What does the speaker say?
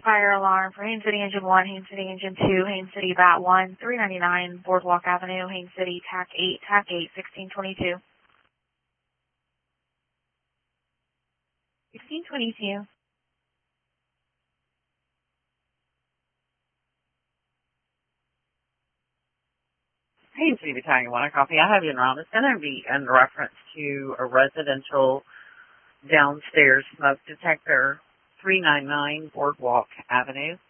fire alarm for Haines City Engine 1, Haines City Engine 2, Haines City Bat 1, 399 Boardwalk Avenue, Haines City TAC 8, 1622. 1622. Haines City Battalion 1, copy. I have you around. It's going to be in reference to a residential downstairs smoke detector, 399 Boardwalk Avenue.